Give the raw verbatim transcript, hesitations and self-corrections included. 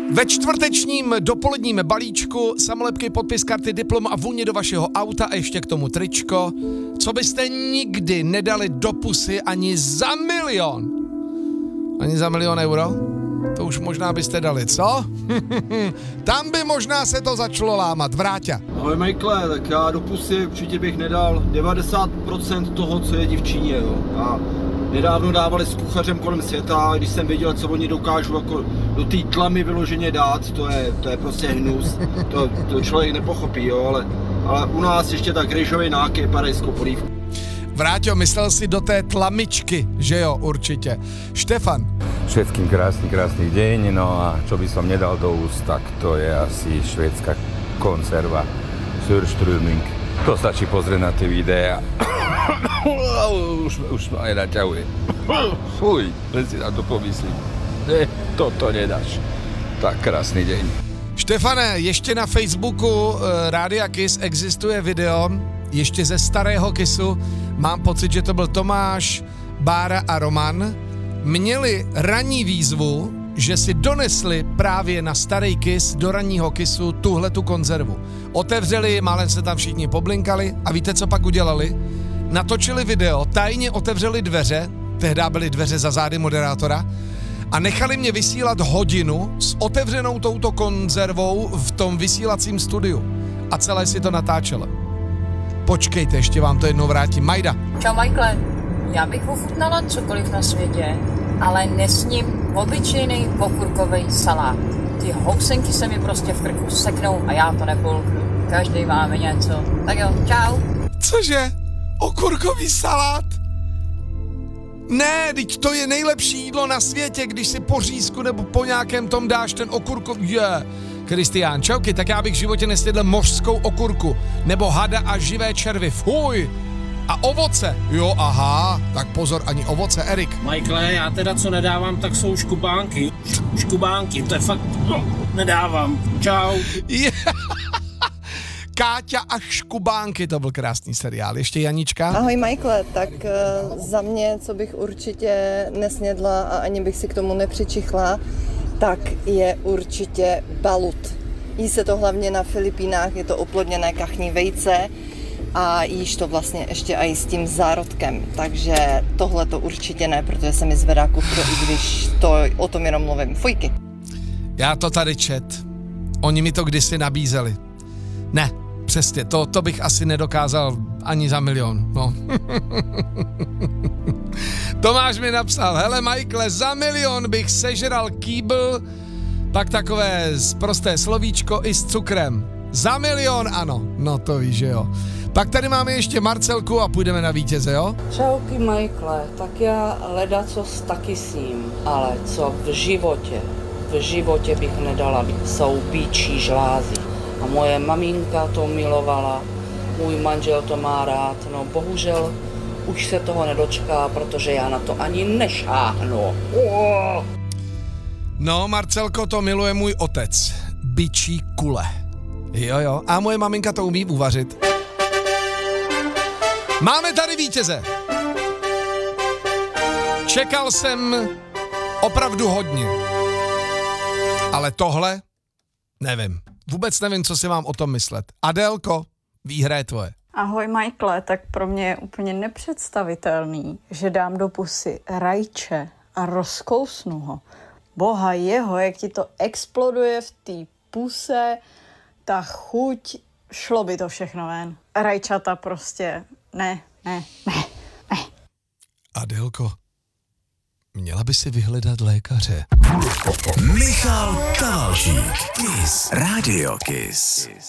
Ve čtvrtečním dopoledním balíčku samolepky, podpis karty, diplom a vůně do vašeho auta a ještě k tomu tričko. Co byste nikdy nedali do pusy ani za milion? Ani za milion euro? To už možná byste dali, co? Tam by možná se to začalo lámat. Vráťa. Ahoj Michael, tak já do pusy určitě bych nedal devadesát procent toho, co je dívčině, jo. A nedávno dávali s kuchařem kolem světa, když jsem věděl, co oni dokážou jako do té tlamy vyloženě dát, to je, to je prostě hnus, to, to člověk nepochopí, jo, ale, ale u nás ještě tak rýžový nákyp a rejskou polívku. Vráťo, myslel si do té tlamičky, že jo, určitě. Štefan. Všetkým krásny, krásny deň, no a čo by som nedal do úst, tak to je asi švédska konzerva Surströmming. To stačí pozrieť na tie videá. už, už ma aj naťahuje. Fuj, len si na to pomyslím. Ne, toto nedáš. Tak krásny deň. Štefane, ještě na Facebooku uh, Rádia Kiss existuje video, ještě ze starého Kissu. Mám pocit, že to byl Tomáš, Bára a Roman. Měli ranní výzvu, že si donesli právě na starý Kiss, do ranního Kissu, tuhletu konzervu. Otevřeli, málem se tam všichni poblinkali a víte, co pak udělali? Natočili video, tajně otevřeli dveře, tehdy byly dveře za zády moderátora, a nechali mě vysílat hodinu s otevřenou touto konzervou v tom vysílacím studiu. A celé si to natáčelo. Počkejte, ještě vám to jednou vrátím. Majda. Čau Michael, já bych ochutnala cokoliv na světě, ale nesním obyčejný okurkový salát. Ty housenky se mi prostě v krku seknou a já to nepolknu. Každý máme něco. Tak jo, čau. Cože? Okurkový salát? Ne, teď to je nejlepší jídlo na světě, když si po řízku nebo po nějakém tom dáš ten okurkový. Je. Kristián, čauky, tak já bych v životě nesnědl mořskou okurku, nebo hada a živé červy, fuj. A ovoce, jo, aha, tak pozor, ani ovoce, Erik. Michael, já teda co nedávám, tak jsou škubánky. Škubánky, to je fakt, no, nedávám. Čau. Yeah. Káťa a škubánky, to byl krásný seriál. Ještě Janička. Ahoj Michael, tak uh, za mě, co bych určitě nesnědla a ani bych si k tomu nepřičichla, tak je určitě balut. Jí se to hlavně na Filipínách, je to oplodněné kachní vejce a jíš to vlastně ještě i s tím zárodkem, takže tohle to určitě ne, protože se mi zvedá kufr, i když to o tom jenom mluvím. Fujky. Já to tady čet. Oni mi to kdysi nabízeli. Ne, přesně, to, to bych asi nedokázal ani za milion, no. Tomáš mi napsal, hele Michael, za milion bych sežral kýbl, pak takové prosté slovíčko i s cukrem. Za milion, ano, no to víš, že jo. Pak tady máme ještě Marcelku a půjdeme na vítěze, jo? Čauky Michael, tak já ledacos taky sním, ale co v životě, v životě bych nedala, jsou býčí žlázy. A moje maminka to milovala, můj manžel to má rád, no bohužel už se toho nedočká, protože já na to ani nešáhnu. Oh. No, Marcelko, to miluje můj otec. Bičí kule. Jo, jo. A moje maminka to umí uvařit. Máme tady vítěze. Čekal jsem opravdu hodně. Ale tohle nevím. Vůbec nevím, co si mám o tom myslet. Adélko, výhra je tvoje. Ahoj Michael, tak pro mě je úplně nepředstavitelný, že dám do pusy rajče a rozkousnu ho. Boha jeho, jak ti to exploduje v té puse, ta chuť, šlo by to všechno ven. Rajčata prostě, ne, ne, ne, ne. Adélko, měla by si vyhledat lékaře. Michal Kavalžík, Kiss, Radio Kiss.